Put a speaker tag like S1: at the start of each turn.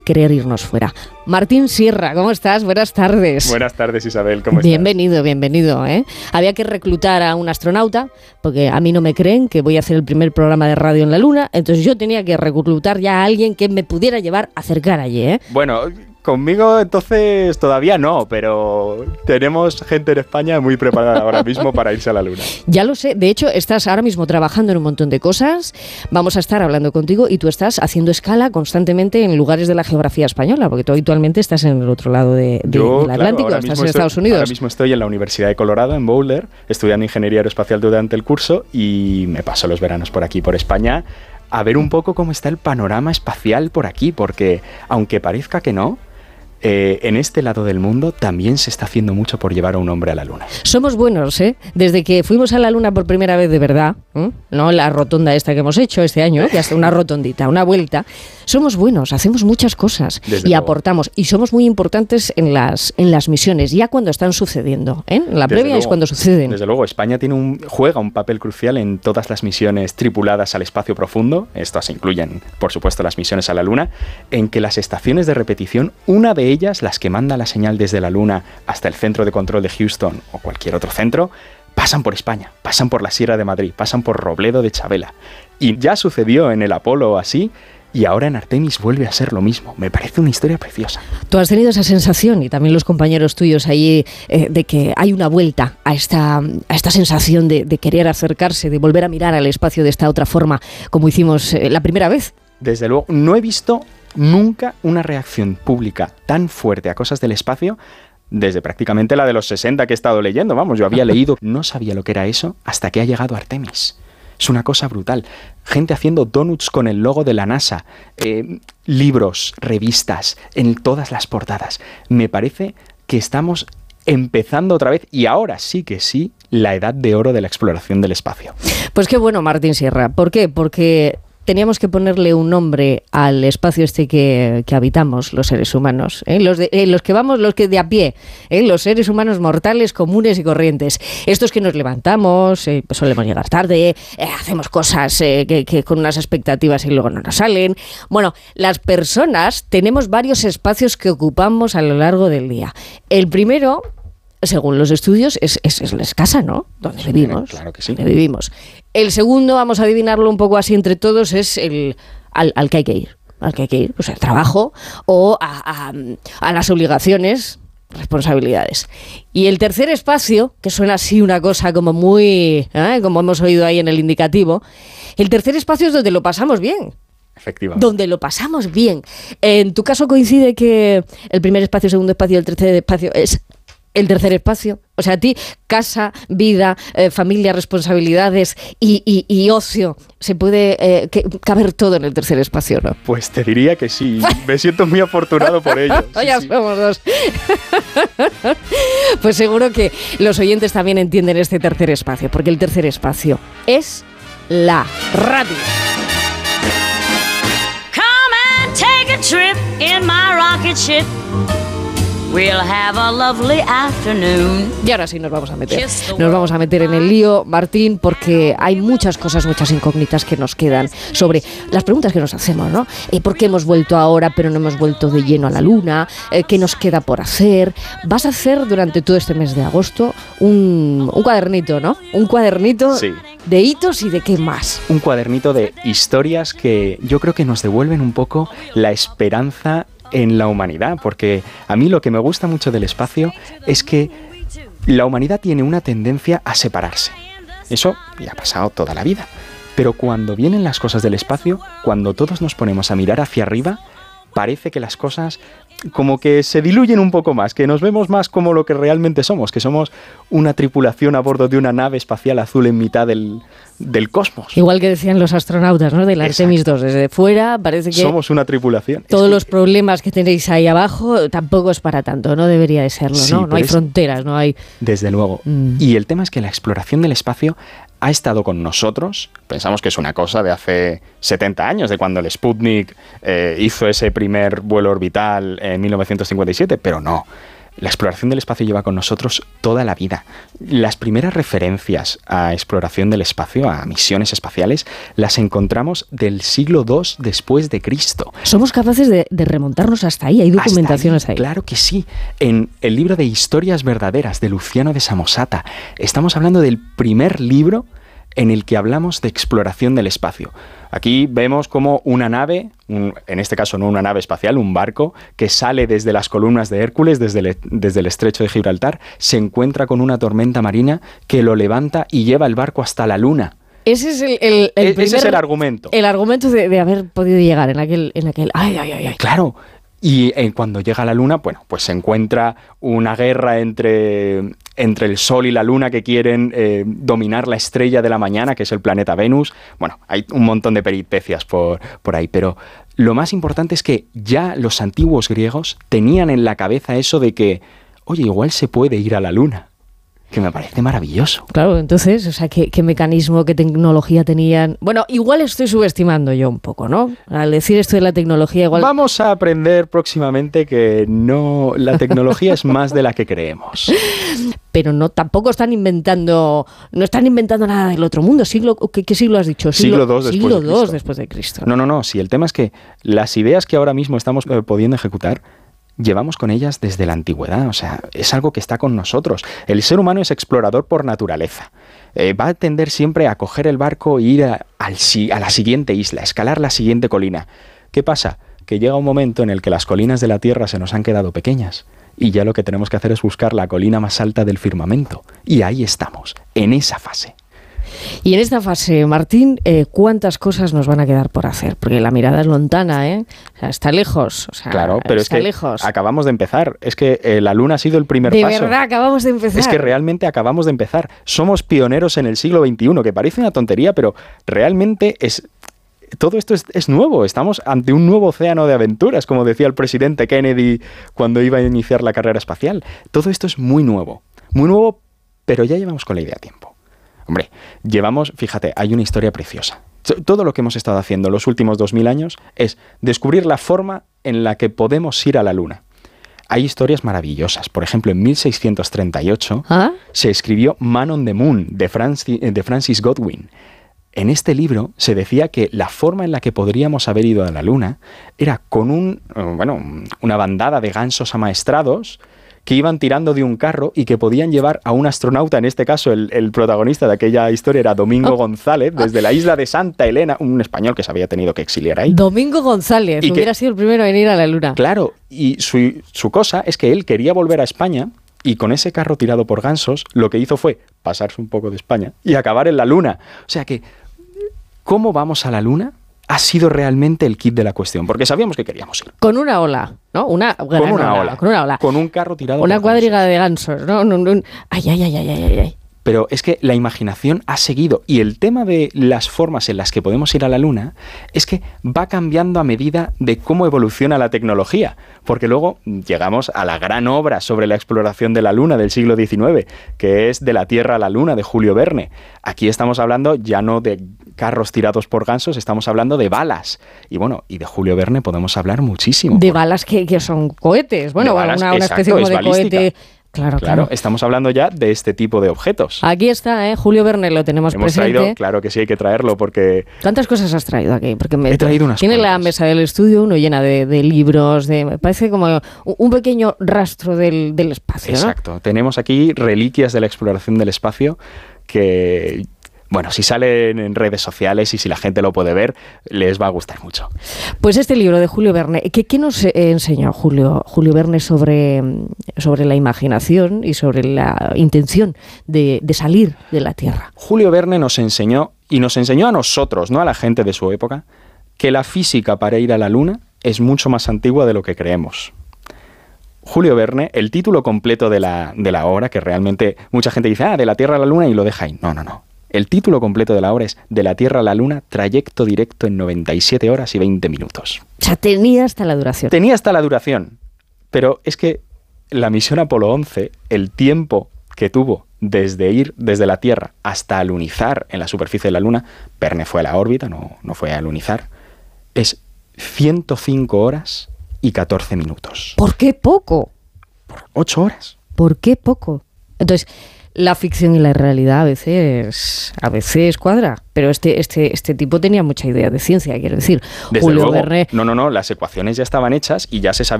S1: querer irnos fuera. Martín Sierra, ¿cómo estás? Buenas tardes.
S2: Buenas tardes, Isabel, ¿cómo estás?
S1: Bienvenido, ¿eh? Había que reclutar a un astronauta, porque a mí no me creen que voy a hacer el primer programa de radio en la Luna, entonces yo tenía que reclutar ya a alguien que me pudiera llevar a acercar allí, ¿eh?
S2: Bueno, conmigo entonces todavía no, pero tenemos gente en España muy preparada ahora mismo para irse a la Luna.
S1: Ya lo sé, de hecho estás ahora mismo trabajando en un montón de cosas, vamos a estar hablando contigo y tú estás haciendo escala constantemente en lugares de la geografía española, porque tú habitualmente estás en el otro lado del Atlántico, estás en Estados Unidos.
S2: Ahora mismo estoy en la Universidad de Colorado, en Boulder, estudiando Ingeniería Aeroespacial durante el curso y me paso los veranos por aquí, por España, a ver un poco cómo está el panorama espacial por aquí, porque aunque parezca que no, en este lado del mundo también se está haciendo mucho por llevar a un hombre a la Luna.
S1: Somos buenos, ¿eh? Desde que fuimos a la Luna por primera vez de verdad, no la rotonda esta que hemos hecho este año, que hasta una rotondita, una vuelta, somos buenos, hacemos muchas cosas y aportamos. Y somos muy importantes en las misiones, ya cuando están sucediendo, ¿eh? La previa es cuando suceden.
S2: Desde luego, España juega un papel crucial en todas las misiones tripuladas al espacio profundo. Estas incluyen, por supuesto, las misiones a la Luna, en que las estaciones de repetición, una de ellas, las que manda la señal desde la Luna hasta el centro de control de Houston o cualquier otro centro, pasan por España, pasan por la Sierra de Madrid, pasan por Robledo de Chabela. Y ya sucedió en el Apolo así, y ahora en Artemis vuelve a ser lo mismo. Me parece una historia preciosa.
S1: Tú has tenido esa sensación, y también los compañeros tuyos allí, de que hay una vuelta a esta sensación de querer acercarse, de volver a mirar al espacio de esta otra forma, como hicimos la primera vez.
S2: Desde luego, no he visto nunca una reacción pública tan fuerte a cosas del espacio desde prácticamente la de los 60 que he estado leyendo. Vamos, yo había leído, no sabía lo que era eso hasta que ha llegado Artemis. Es una cosa brutal. Gente haciendo donuts con el logo de la NASA, libros, revistas, en todas las portadas. Me parece que estamos empezando otra vez, y ahora sí que sí, la edad de oro de la exploración del espacio.
S1: Pues qué bueno, Martín Sierra. ¿Por qué? Porque teníamos que ponerle un nombre al espacio este que habitamos los seres humanos, los que de a pie, los seres humanos mortales, comunes y corrientes. Estos que nos levantamos, solemos llegar tarde, hacemos cosas que con unas expectativas y luego no nos salen. Bueno, las personas tenemos varios espacios que ocupamos a lo largo del día. El primero, según los estudios, es la casa, ¿no? Donde vivimos.
S2: Claro que sí.
S1: Donde vivimos. El segundo, vamos a adivinarlo un poco así entre todos, es al que hay que ir. Al que hay que ir, pues al trabajo o a las obligaciones, responsabilidades. Y el tercer espacio, que suena así una cosa como muy, como hemos oído ahí en el indicativo, el tercer espacio es donde lo pasamos bien.
S2: Efectivamente.
S1: Donde lo pasamos bien. En tu caso coincide que el primer espacio, el segundo espacio y el tercer espacio es el tercer espacio. O sea, a ti, casa, vida, familia, responsabilidades y ocio, se puede caber todo en el tercer espacio, ¿no?
S2: Pues te diría que sí. Me siento muy afortunado por ello. Sí,
S1: ya somos dos. Pues seguro que los oyentes también entienden este tercer espacio, porque el tercer espacio es la radio.
S3: Come and take a trip in my rocket ship. We'll have a lovely afternoon.
S1: Y ahora sí nos vamos a meter en el lío, Martín, porque hay muchas cosas, muchas incógnitas que nos quedan sobre las preguntas que nos hacemos, ¿no? ¿Por qué hemos vuelto ahora pero no hemos vuelto de lleno a la Luna? ¿Qué nos queda por hacer? Vas a hacer durante todo este mes de agosto un cuadernito, ¿no? Un cuadernito, sí, de hitos y de qué más.
S2: Un cuadernito de historias que yo creo que nos devuelven un poco la esperanza en la humanidad, porque a mí lo que me gusta mucho del espacio es que la humanidad tiene una tendencia a separarse. Eso ya ha pasado toda la vida. Pero cuando vienen las cosas del espacio, cuando todos nos ponemos a mirar hacia arriba, parece que las cosas como que se diluyen un poco más, que nos vemos más como lo que realmente somos, que somos una tripulación a bordo de una nave espacial azul en mitad del cosmos.
S1: Igual que decían los astronautas, ¿no? Del Artemis 2, desde fuera parece que
S2: somos una tripulación.
S1: Todos los problemas que tenéis ahí abajo tampoco es para tanto, no debería de serlo, sí, ¿no? No hay fronteras, no hay...
S2: Desde luego. Y el tema es que la exploración del espacio ha estado con nosotros. Pensamos que es una cosa de hace 70 años, de cuando el Sputnik hizo ese primer vuelo orbital en 1957, pero no. La exploración del espacio lleva con nosotros toda la vida. Las primeras referencias a exploración del espacio, a misiones espaciales, las encontramos del siglo II después de Cristo.
S1: Somos capaces de remontarnos hasta ahí, hay documentación hasta ahí.
S2: Claro que sí. En el libro de Historias Verdaderas de Luciano de Samosata, estamos hablando del primer libro en el que hablamos de exploración del espacio. Aquí vemos como una nave, en este caso no una nave espacial, un barco, que sale desde las columnas de Hércules, desde el estrecho de Gibraltar, se encuentra con una tormenta marina que lo levanta y lleva el barco hasta la Luna.
S1: Ese es
S2: ese es el argumento.
S1: El argumento de haber podido llegar en aquel. Ay.
S2: Claro. Y cuando llega a la Luna, bueno, pues se encuentra una guerra entre el Sol y la Luna que quieren dominar la estrella de la mañana, que es el planeta Venus. Bueno, hay un montón de peripecias por ahí, pero lo más importante es que ya los antiguos griegos tenían en la cabeza eso de que, oye, igual se puede ir a la Luna. Que me parece maravilloso.
S1: Claro, entonces, o sea, ¿qué mecanismo, qué tecnología tenían? Bueno, igual estoy subestimando yo un poco, ¿no? Al decir esto de la tecnología, igual...
S2: Vamos a aprender próximamente que no, la tecnología es más de la que creemos.
S1: Pero tampoco están inventando nada del otro mundo. ¿Qué siglo has dicho?
S2: Siglo II
S1: después de Cristo.
S2: No. Sí, el tema es que las ideas que ahora mismo estamos pudiendo ejecutar, llevamos con ellas desde la antigüedad, o sea, es algo que está con nosotros. El ser humano es explorador por naturaleza. Va a tender siempre a coger el barco e ir a la siguiente isla, escalar la siguiente colina. ¿Qué pasa? Que llega un momento en el que las colinas de la Tierra se nos han quedado pequeñas y ya lo que tenemos que hacer es buscar la colina más alta del firmamento. Y ahí estamos, en esa fase.
S1: Y en esta fase, Martín, ¿cuántas cosas nos van a quedar por hacer? Porque la mirada es lontana, ¿eh? O sea, está lejos. O sea,
S2: claro, pero es que
S1: lejos.
S2: Acabamos de empezar. Es que la Luna ha sido el primer paso.
S1: De verdad, acabamos de empezar.
S2: Es que realmente acabamos de empezar. Somos pioneros en el siglo XXI, que parece una tontería, pero realmente es... Todo esto es nuevo. Estamos ante un nuevo océano de aventuras, como decía el presidente Kennedy cuando iba a iniciar la carrera espacial. Todo esto es muy nuevo, pero ya llevamos con la idea a tiempo. Hombre, fíjate, hay una historia preciosa. Todo lo que hemos estado haciendo los últimos 2000 años es descubrir la forma en la que podemos ir a la Luna. Hay historias maravillosas. Por ejemplo, en 1638 se escribió Man on the Moon, de Francis Godwin. En este libro se decía que la forma en la que podríamos haber ido a la Luna era con una bandada de gansos amaestrados que iban tirando de un carro y que podían llevar a un astronauta, en este caso el protagonista de aquella historia era Domingo González, desde la isla de Santa Elena, un español que se había tenido que exiliar ahí.
S1: Domingo González, hubiera sido el primero en ir a la Luna.
S2: Claro, y su cosa es que él quería volver a España y con ese carro tirado por gansos, lo que hizo fue pasarse un poco de España y acabar en la Luna. O sea que, ¿cómo vamos a la Luna? Ha sido realmente el kit de la cuestión, porque sabíamos que queríamos ir.
S1: Con una ola, ¿no? Con una ola.
S2: Con un carro tirado
S1: una
S2: por
S1: cuadriga de gansos, ¿no? Ay.
S2: Pero es que la imaginación ha seguido, y el tema de las formas en las que podemos ir a la Luna es que va cambiando a medida de cómo evoluciona la tecnología, porque luego llegamos a la gran obra sobre la exploración de la Luna del siglo XIX, que es De la Tierra a la Luna, de Julio Verne. Aquí estamos hablando ya no de carros tirados por gansos, estamos hablando de balas. Y bueno, y de Julio Verne podemos hablar muchísimo.
S1: De balas que son cohetes, bueno,
S2: balas,
S1: una especie como de balística. Cohete. Claro,
S2: estamos hablando ya de este tipo de objetos.
S1: Aquí está, Julio Verne, lo tenemos presente.
S2: Traído, claro que sí, hay que traerlo porque...
S1: ¿Cuántas cosas has traído aquí? Porque
S2: he traído unas
S1: tiene
S2: cuantas.
S1: La mesa del estudio uno llena de libros, me parece como un pequeño rastro del espacio, ¿no?
S2: Exacto, tenemos aquí reliquias de la exploración del espacio que... Bueno, si salen en redes sociales y si la gente lo puede ver, les va a gustar mucho.
S1: Pues este libro de Julio Verne, ¿qué nos enseñó Julio Verne sobre la imaginación y sobre la intención de salir de la Tierra?
S2: Julio Verne nos enseñó a nosotros, no a la gente de su época, que la física para ir a la Luna es mucho más antigua de lo que creemos. Julio Verne, el título completo de la obra, que realmente mucha gente dice, de la Tierra a la Luna y lo deja ahí. No. El título completo de la obra es De la Tierra a la Luna, trayecto directo en 97 horas y 20 minutos.
S1: O sea, tenía hasta la duración.
S2: Pero es que la misión Apolo 11, el tiempo que tuvo desde ir desde la Tierra hasta alunizar en la superficie de la Luna, Verne fue a la órbita, no fue a alunizar, es 105 horas y 14 minutos.
S1: ¿Por qué poco?
S2: Por 8 horas.
S1: ¿Por qué poco? Entonces, la ficción y la realidad a veces cuadra, pero este tipo tenía mucha idea de ciencia, quiero decir.
S2: Desde
S1: Julio
S2: luego,
S1: Verne...
S2: no, las ecuaciones ya estaban hechas y ya se sabía